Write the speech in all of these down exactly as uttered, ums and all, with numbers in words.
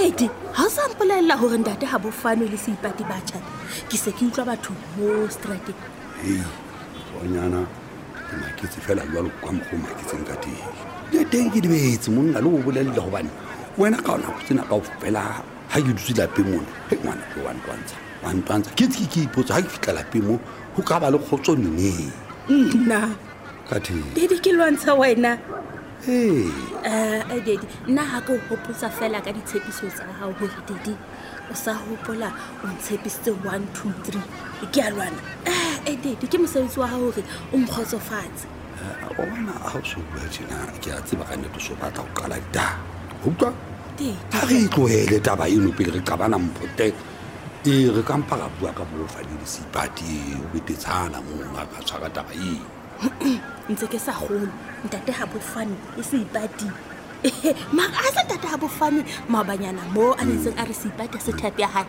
Daddy, ha sa mpolella hore ntate ha bofano le Seipati ba tjhata. Ke se ke utlwa batho mo strateng. Hey, bonyana ma ke tse fela jwalo kwa mo ma ke tseng ka teng. Le teng ke dibetse monna le o bolelle hobane wena ka ona go tsena ka o fela ha ke dutse lapeng mona. He ngwana ke wa ntwantsha. Wa ntwantsha ke tse ke ipotsa ha ke fitla lapeng mo ho ka ba le khotso nne. Nna. Ka the. Daddy ke lwantsha wena. Hey. Eh, uh, Daddy, nna ha ke hopotsa fela ka ditshepiso tsa hao hore Daddy o sa hopola o ntshepisitse one two three. Ke a lwana. Eh, Daddy, ke mosebetsi wa hao hore o mkhotsofatse. Eh, o bona ha o so bua tjena ke a tseba ka nnete so batla o qala da. Utlwa? Daddy. Ha re tlohele taba eno pele re qabana mphote. E re ka mpa ka bua ka bofane le Seipati o betetsana mo nga ka tshwara taba e. Ntse ke sa golo ntate ha bofane e Seipati. Ma a sa ntate ha bofane mabanyana mo a ntseng a re Seipati se thapi ya hae.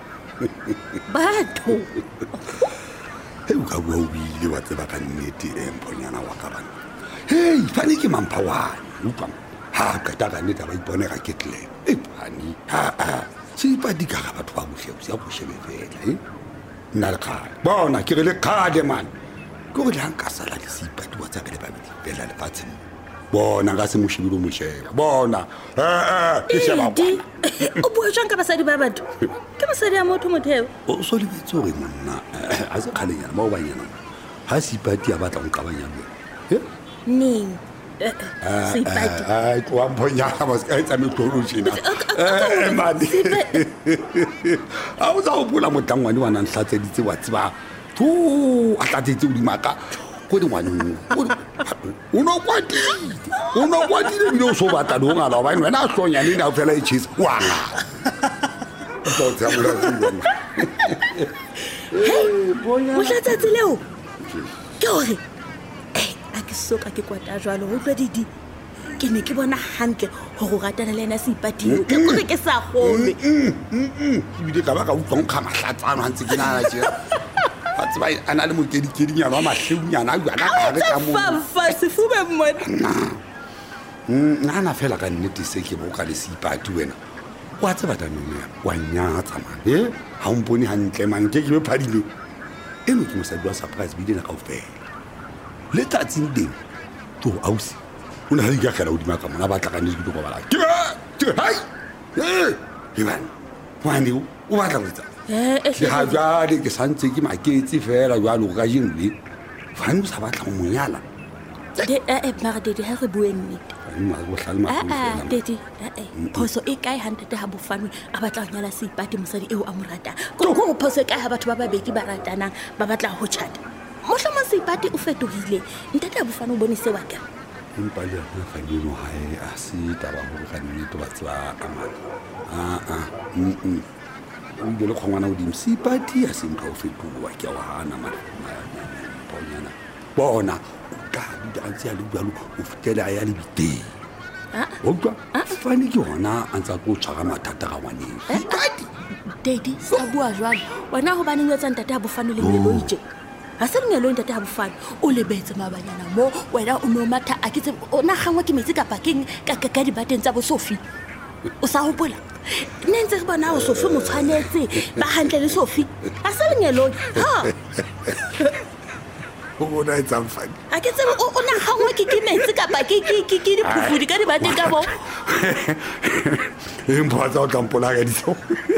Batho. He o ka bua o bile wa tseba ka nnete e mponyana wa ka bana. Hey, fane ke mampa wa. Utlwa. Ha ka ta ka nnete ba ipone ga ke tle. E phani. Ha ha. Seipati ka ga batho ba bohle o se a go shebe fela, eh? Nna le kgale. Bona ke re le kgale man. Go re hang ka sala le Seipati wa tsaka le ba bedi bela le fatshe. Bona ga se mo shebile mo sheba. Bona. Eh eh, ke sheba bona. O bua jwang ka basadi ba batho? Ke basadi ya motho motheo. O so le bitso re monna. A se khale nyana ba o banyana. Ha Seipati a batla go qabanya le. Eh? Ning. Seipati. Ai, kwa mponyana ba se ka etsa methodology na. Eh mane. A o tsa o bula motlangwane wa nang hlatseditse wa tseba. Tu a tlatetse o dimaka. Go di ngwanong. O no kwati. O no kwati le bile o so batla do ngala ba wena a hlonya le na o fela e cheese. Wa nga. O tsa bula tsena. Hey, bonya. O hlatsetsi leo. Ke hore a ke soka ke kwata jwalo ho tlo didi ke ne ke bona hantle ho go ratana le ena Seipati ke gore ke sa gome ke bile ka ba ka utlwa nkga mahlatsano hantse ke nana tjena a tseba ana le mokedikedinyana wa mahleunyana a jwana ka re ka mo fa sefube mmona nna fela ka nnete se ke boka le Seipati wena wa tseba tanong wa nyatsa man eh ha o mpone hantle man ke ke be phadile eno ke mosadi wa surprise bile na ka ofela le tatsing ding to ausi o na le ka kgala o di maka mona ba tla ka ne ke go bala ke ke hai eh ke ban wani o batla go tsa eh ke ha jale ke santse ke maketse fela jalo ga jengwe fane o sa batla go monyala de eh mara de ha re bue nnete ma go hlalma ah ah dedi eh phoso e kae hantate ha bofane a batla go nyala Seipati mosadi eo a morata go go phoso e kae ha batho ba babedi ba ratanang ba batla go chata mohloma Seipati o fetogile ntate ha bofane o bone se wa ka empa le ha fa dino hae a se taba go ga nnete ba tswa amana ah ah mm o ile le khongwana o dim Seipati a se ntho o fetowa ke wa hana ma bonyana bona ka di antse ya le bjalo o fitela ya le biteng ah oka fane ke hona antsa go tshwara mathata ga ngwaneng Seipati dedi sa bua jwalo wena ho bane nyetsa ntate ha bofane le ngelo ije ha se ngelo ntate ha bofane o lebetse mabanyana mo wena o no matha a kitse ona gangwa ke metsi ka pakeng ka ka di bateng tsa bo Sophie o sa hopola nentse re bona o Sophie mo tshwanetse ba hantle le Sophie ha se ngelo ha o bona e tsamfane a kitse o na gangwa ke ke metsi ka pakeng ke ke ke di phufudi ka di bateng ka bo e mpatsa o tlampola ga ditso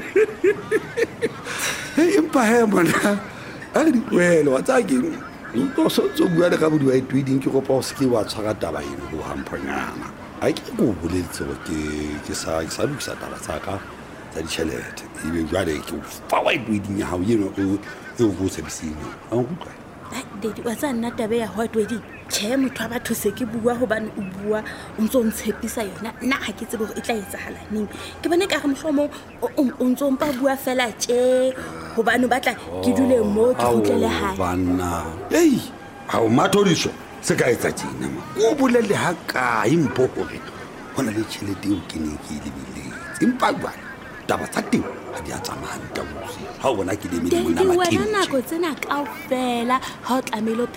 e mpa he bona a di kwelo wa tsa ke o so tso bua le ka bodi wa itweding ke go pa o ske wa tshwara taba eno go hampanyana a ke go boletse go ke ke sa ke sa lukisa taba tsa ka tsa di chelete e be jwale ke fa wa itweding ya hao yeno e o go sebisini a go utlwa dedi wa tsa nna tabe ya hot wedding che motho ba those ke bua ho bane o bua o ntso ntshepisa yona nna ha ke tsebe gore e tla etsahala ning ke bone ka re mohlomo o ntso mpa bua fela tje ho bane batla ke dule mo ke khutlele hae bana ei ha o mathodiso se ka etsa tjena ma o bolele ha ka impo gore hona le chelete o ke ne ke le bile impa jwana taba tsa teng ha di a tsamaya ntabusi ha o bona ke le mele mona dedi mathini wena nako tsena kaofela ha o tlamelo